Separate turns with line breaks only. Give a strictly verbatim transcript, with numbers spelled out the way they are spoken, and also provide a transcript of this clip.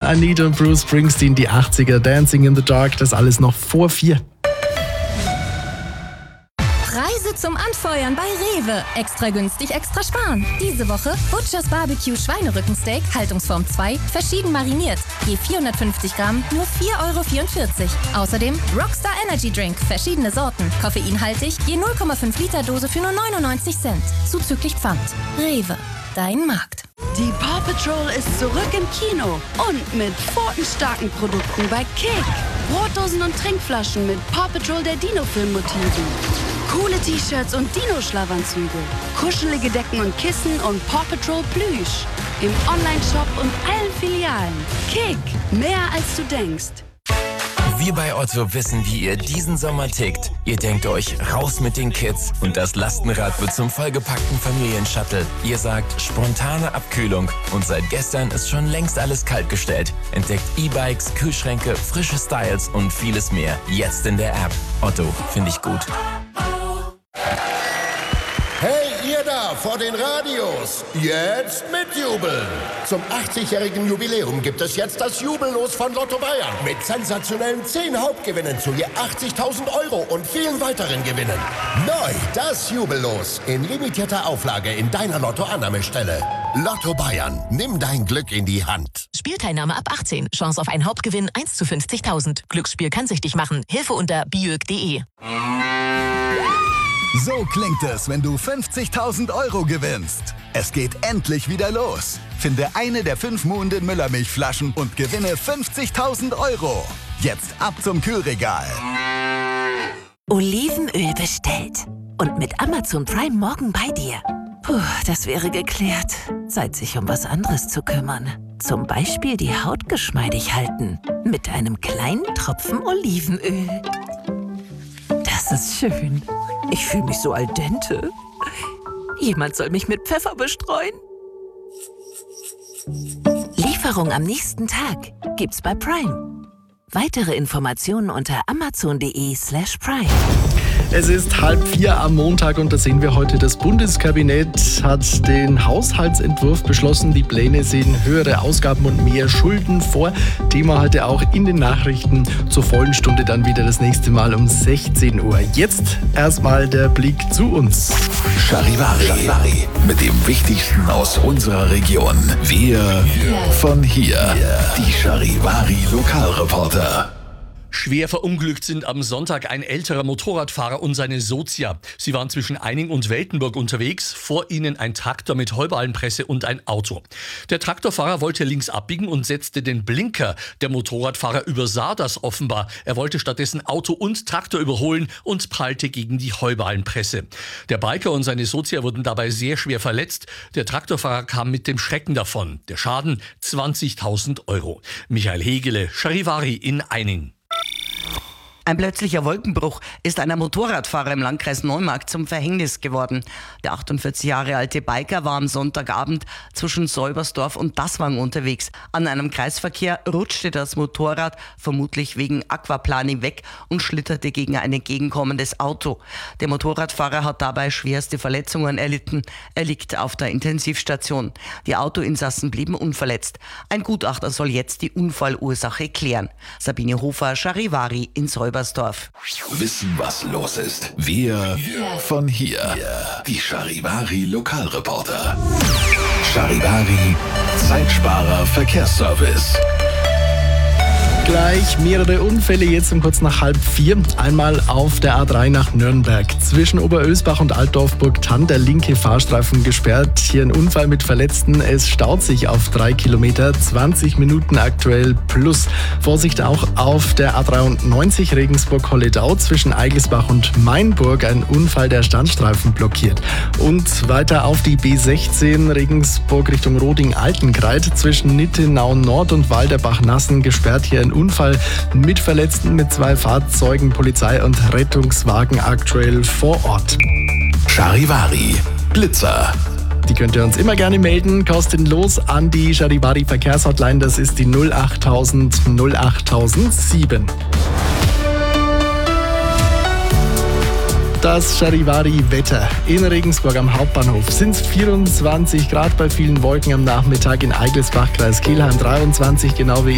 Anita und Bruce Springsteen, die achtziger, Dancing in the Dark, das alles noch vor vier.
Preise zum Anfeuern bei Rewe. Extra günstig, extra sparen. Diese Woche Butchers Barbecue Schweinerückensteak, Haltungsform zwei, verschieden mariniert. Je vierhundertfünfzig Gramm, nur vier Euro vierundvierzig. Außerdem Rockstar Energy Drink, verschiedene Sorten. Koffeinhaltig, je null Komma fünf Liter Dose für nur neunundneunzig Cent. Zuzüglich Pfand. Rewe, dein Markt.
Die Paw Patrol ist zurück im Kino und mit pfotenstarken Produkten bei Kick. Brotdosen und Trinkflaschen mit Paw Patrol der Dino-Film-Motiven. Coole T-Shirts und Dino-Schlafanzüge. Kuschelige Decken und Kissen und Paw Patrol Plüsch. Im Online-Shop und allen Filialen. Kick, mehr als du denkst.
Wir bei Otto wissen, wie ihr diesen Sommer tickt. Ihr denkt euch, raus mit den Kids und das Lastenrad wird zum vollgepackten Familienshuttle. Ihr sagt, spontane Abkühlung und seit gestern ist schon längst alles kaltgestellt. Entdeckt E-Bikes, Kühlschränke, frische Styles und vieles mehr. Jetzt in der App. Otto, finde ich gut.
Hey, ihr da vor den Radios, jetzt mitjubeln! Zum achtzigjährigen Jubiläum gibt es jetzt das Jubellos von Lotto Bayern mit sensationellen zehn Hauptgewinnen zu je achtzigtausend Euro und vielen weiteren Gewinnen. Neu das Jubellos in limitierter Auflage in deiner Lotto-Annahmestelle. Lotto Bayern, nimm dein Glück in die Hand.
Spielteilnahme ab achtzehn. Chance auf einen Hauptgewinn eins zu fünfzigtausend. Glücksspiel kann süchtig machen. Hilfe unter biög punkt de.
So klingt es, wenn du fünfzigtausend Euro gewinnst. Es geht endlich wieder los. Finde eine der fünf Muhnden Müllermilchflaschen und gewinne fünfzigtausend Euro. Jetzt ab zum Kühlregal.
Olivenöl bestellt. Und mit Amazon Prime morgen bei dir. Puh, das wäre geklärt. Zeit, sich um was anderes zu kümmern. Zum Beispiel die Haut geschmeidig halten. Mit einem kleinen Tropfen Olivenöl. Das ist schön. Ich fühle mich so al dente. Jemand soll mich mit Pfeffer bestreuen. Lieferung am nächsten Tag gibt's bei Prime. Weitere Informationen unter amazon.de slash Prime.
Es ist halb vier am Montag und da sehen wir heute, das Bundeskabinett hat den Haushaltsentwurf beschlossen. Die Pläne sehen höhere Ausgaben und mehr Schulden vor. Thema heute auch in den Nachrichten. Zur vollen Stunde dann wieder das nächste Mal um sechzehn Uhr. Jetzt erstmal der Blick zu uns.
Charivari, Charivari mit dem Wichtigsten aus unserer Region. Wir von hier. Die Charivari Lokalreporter.
Schwer verunglückt sind am Sonntag ein älterer Motorradfahrer und seine Sozia. Sie waren zwischen Eining und Weltenburg unterwegs, vor ihnen ein Traktor mit Heuballenpresse und ein Auto. Der Traktorfahrer wollte links abbiegen und setzte den Blinker. Der Motorradfahrer übersah das offenbar. Er wollte stattdessen Auto und Traktor überholen und prallte gegen die Heuballenpresse. Der Biker und seine Sozia wurden dabei sehr schwer verletzt. Der Traktorfahrer kam mit dem Schrecken davon. Der Schaden zwanzigtausend Euro. Michael Hegele, Charivari in Eining.
Ein plötzlicher Wolkenbruch ist einem Motorradfahrer im Landkreis Neumarkt zum Verhängnis geworden. Der achtundvierzig Jahre alte Biker war am Sonntagabend zwischen Säubersdorf und Dasswang unterwegs. An einem Kreisverkehr rutschte das Motorrad vermutlich wegen Aquaplaning weg und schlitterte gegen ein entgegenkommendes Auto. Der Motorradfahrer hat dabei schwerste Verletzungen erlitten. Er liegt auf der Intensivstation. Die Autoinsassen blieben unverletzt. Ein Gutachter soll jetzt die Unfallursache klären. Sabine Hofer, Charivari in Säubersdorf.
Wissen, was los ist. Wir von hier. Die Charivari Lokalreporter. Charivari Zeitsparer Verkehrsservice.
Gleich mehrere Unfälle, jetzt um kurz nach halb vier. Einmal auf der A drei nach Nürnberg. Zwischen Oberösbach und Altdorf-Burgthann der linke Fahrstreifen gesperrt. Hier ein Unfall mit Verletzten. Es staut sich auf drei Kilometer, zwanzig Minuten aktuell plus. Vorsicht auch auf der A dreiundneunzig Regensburg-Holledau zwischen Eigelsbach und Mainburg. Ein Unfall, der Standstreifen blockiert. Und weiter auf die B sechzehn Regensburg Richtung Roding-Altenkreid zwischen Nittenau-Nord und Walderbach-Nassen gesperrt. Hier ein Unfall mit Verletzten, mit zwei Fahrzeugen, Polizei und Rettungswagen aktuell vor Ort.
Charivari Blitzer.
Die könnt ihr uns immer gerne melden. Kostenlos an die Charivari Verkehrshotline. Das ist die null achttausend null achttausendsieben. Das Charivari-Wetter in Regensburg am Hauptbahnhof sind es vierundzwanzig Grad bei vielen Wolken am Nachmittag, in Eigelsbach, Kreis Kelheim dreiundzwanzig, genau wie